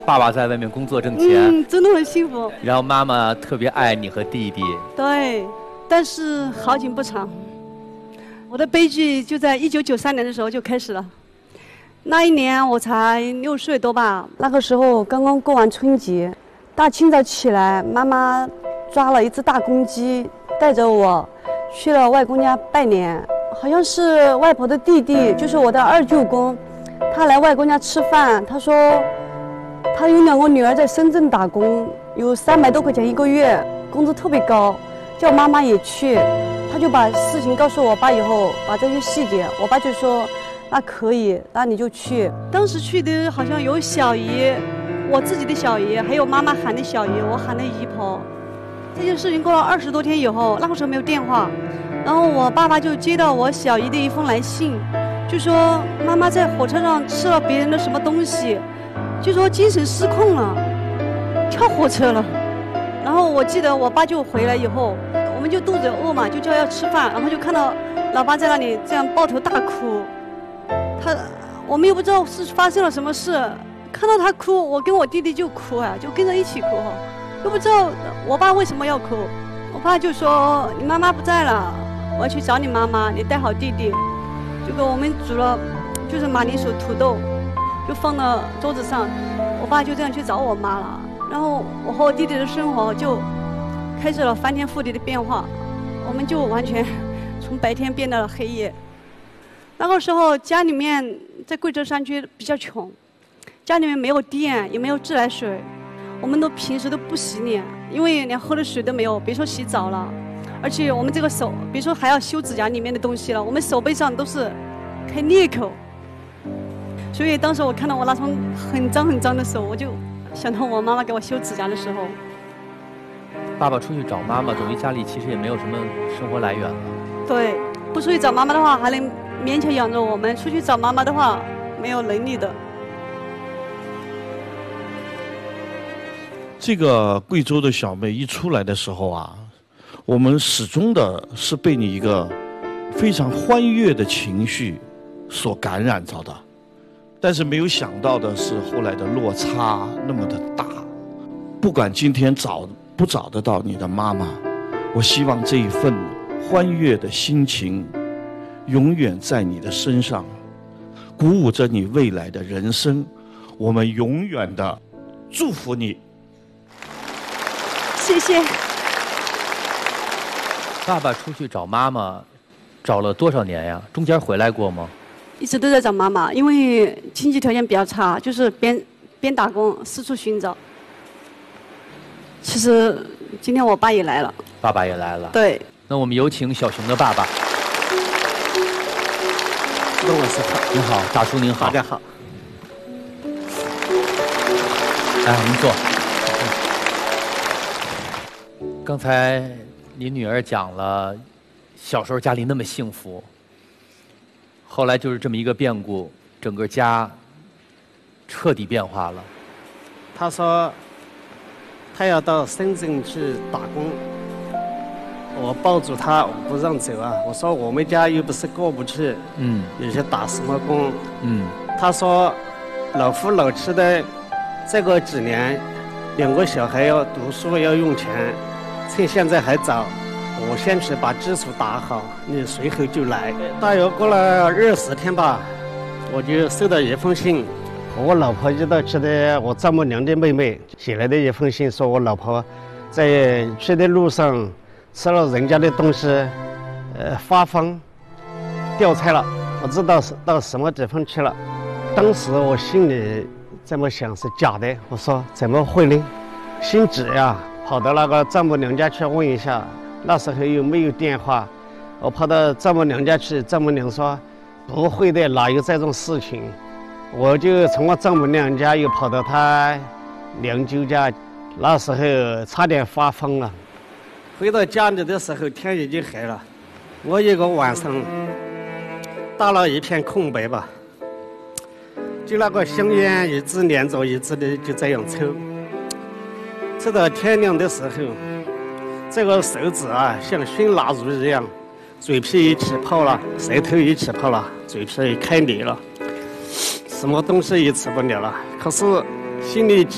爸爸在外面工作挣钱， 真的很幸福。 然后妈妈特别爱你和弟弟。 对，但是好景不长，我的悲剧就在1993年的时候就开始了。那一年我才6岁多吧，那个时候刚刚过完春节，大清早起来，妈妈抓了一只大公鸡，带着我去了外公家拜年。好像是外婆的弟弟，就是我的二舅公，他来外公家吃饭，他说他有2个女儿在深圳打工，有300多块钱一个月，工资特别高，叫妈妈也去。他就把事情告诉我爸以后，把这些细节，我爸就说那可以，那你就去。当时去的好像有小姨，我自己的小姨，还有妈妈喊的小姨，我喊的姨婆。这件事情过了20多天以后，那个时候没有电话，然后我爸爸就接到我小姨的一封来信，就说妈妈在火车上吃了别人的什么东西，就说精神失控了，跳火车了。然后我记得我爸就回来以后，我们就肚子饿嘛，就叫要吃饭，然后就看到老爸在那里这样抱头大哭。我们又不知道是发生了什么事，看到他哭，我跟我弟弟就哭啊，就跟着一起哭哈，又不知道我爸为什么要哭。我爸就说你妈妈不在了，我要去找你妈妈，你带好弟弟。就给我们煮了就是马铃薯土豆，就放到桌子上，我爸就这样去找我妈了。然后我和我弟弟的生活就开始了翻天覆地的变化，我们就完全从白天变到了黑夜。那个时候家里面在贵州山区比较穷，家里面没有电也没有自来水，我们平时都不洗脸，因为连喝的水都没有，别说洗澡了。而且我们这个手，别说还要修指甲里面的东西了，我们手背上都是开裂口。所以当时我看到我那双很脏很脏的手，我就想到我妈妈给我修指甲的时候。 爸爸出去找妈妈，等于家里其实也没有什么生活来源了。 对，不出去找妈妈的话，还能勉强养着我们；出去找妈妈的话，没有能力的。 这个贵州的小妹一出来的时候啊，我们始终的是被你一个非常欢悦的情绪所感染着的，但是没有想到的是后来的落差那么的大。不管今天找不找得到你的妈妈，我希望这一份欢悦的心情永远在你的身上，鼓舞着你未来的人生。我们永远的祝福你。 谢谢。 爸爸出去找妈妈，找了多少年呀？中间回来过吗？ 一直都在找妈妈，因为经济条件比较差，就是边打工四处寻找。其实今天我爸也来了。 爸爸也来了。 对。 那我们有请小熊的爸爸。 陆老师好。 您好，大叔您好。 大家好。 来，您坐。刚才您女儿讲了小时候家里那么幸福，后来就是这么一个变故，整个家彻底变化了。 他说他要到深圳去打工，我抱住他，我不让走啊。我说我们家又不是过不去，你去打什么工？他说老夫老妻的，再过几年2个小孩要读书要用钱，趁现在还早，我先去把基础打好，你随后就来。大约过了20天吧，我就收到一封信，我老婆一道去的我丈母娘的妹妹写来的一封信，说我老婆在去的路上吃了人家的东西，发疯掉菜了，不知道是到什么地方去了。当时我心里这么想是假的，我说怎么会呢？心急呀，跑到那个丈母娘家去问一下，那时候又没有电话，我跑到丈母娘家去，丈母娘说不会的，哪有这种事情。我就从我丈母娘家又跑到她娘舅家，那时候差点发疯了。回到家里的时候天已经黑了，我一个晚上大脑一片空白吧，就那个香烟一支连着一支的就这样抽，抽到天亮的时候，这个手指啊像熏蜡烛一样，嘴皮一起泡了，舌头一起泡了，嘴皮开裂了，什么东西也吃不了了。可是心里